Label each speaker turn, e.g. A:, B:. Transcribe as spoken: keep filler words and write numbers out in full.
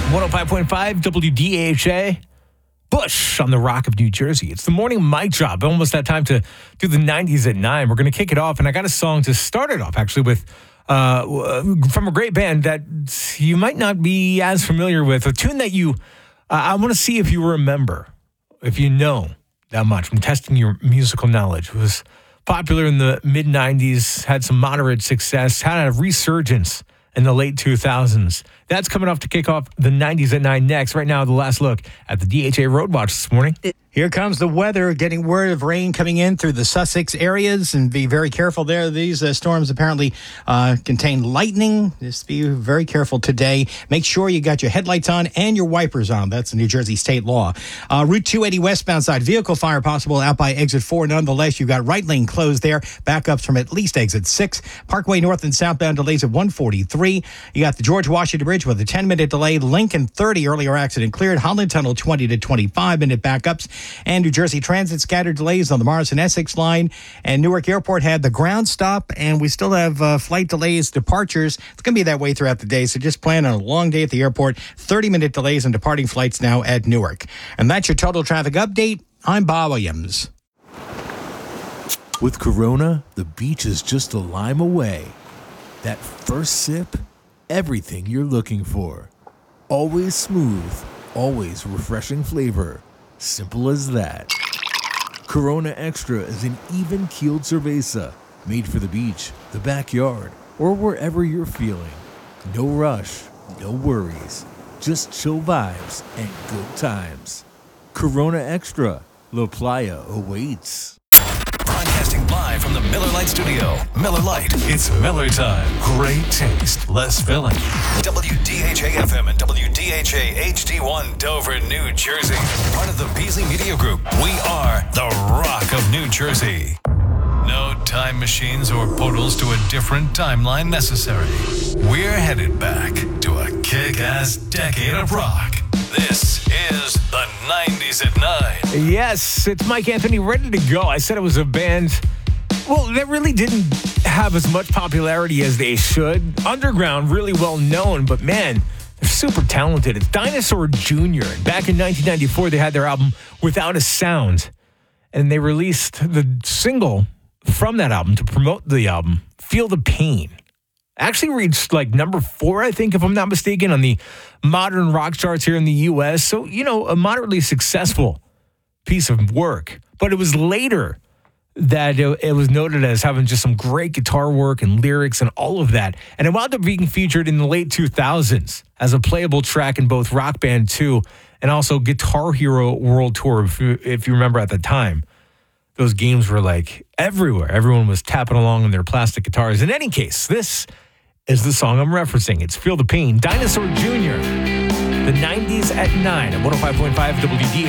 A: one oh five point five W D H A. Bush on the Rock of New Jersey. It's the morning mic drop. Almost that time to do the nineties at nine. We're going to kick it off, and I got a song to start it off, actually, with uh, from a great band that you might not be as familiar with. A tune that you, uh, I want to see if you remember, if you know that much from testing your musical knowledge. It was popular in the mid-nineties, had some moderate success, had a resurgence in the late two thousands. That's coming off to kick off the nineties at nine next. Right now, the last look at the D H A Road Watch this morning.
B: Here comes the weather, getting word of rain coming in through the Sussex areas, and be very careful there. These uh, storms apparently uh, contain lightning. Just be very careful today. Make sure you got your headlights on and your wipers on. That's the New Jersey state law. Uh, Route two eighty westbound side, vehicle fire possible out by exit four. Nonetheless, you got right lane closed there. Backups from at least exit six. Parkway north and southbound delays at one forty-three. You got the George Washington Bridge with a ten minute delay. Lincoln thirty, earlier accident cleared. Holland Tunnel twenty to twenty-five minute backups. And New Jersey Transit scattered delays on the Morrison-Essex line. And Newark Airport had the ground stop, and we still have uh, flight delays, departures. It's going to be that way throughout the day, so just plan on a long day at the airport. thirty minute delays on departing flights now at Newark. And that's your total traffic update. I'm Bob Williams.
C: With Corona, the beach is just a lime away. That first sip, everything you're looking for. Always smooth, always refreshing flavor. Simple as that. Corona Extra is an even-keeled cerveza made for the beach, the backyard, or wherever you're feeling. No rush, no worries, just chill vibes and good times. Corona Extra, La Playa awaits.
D: Broadcasting live from the Miller Lite studio. Miller Lite, it's Miller time. Great taste, less filling. W D H A F M and W D H A H D one Dover, New Jersey. Part of the Beasley Media Group. We are the Rock of New Jersey. No time machines or portals to a different timeline necessary. We're headed back to a kick-ass decade of rock. This is the nineties at nine.
A: Yes, it's Mike Anthony, ready to go. I said it was a band, well, that really didn't have as much popularity as they should. Underground, really well known, but man, they're super talented. It's Dinosaur Junior Back in nineteen ninety-four, they had their album Without a Sound, and they released the single from that album to promote the album, Feel the Pain. Actually reached like number four, I think, if I'm not mistaken, on the modern rock charts here in the U S. So, you know, a moderately successful piece of work. But it was later that it was noted as having just some great guitar work and lyrics and all of that. And it wound up being featured in the late two thousands as a playable track in both Rock Band two and also Guitar Hero World Tour, if you, if you remember at the time. Those games were like everywhere. Everyone was tapping along on their plastic guitars. In any case, this is the song I'm referencing. It's Feel the Pain. Dinosaur Junior The nineties at nine at one oh five point five W D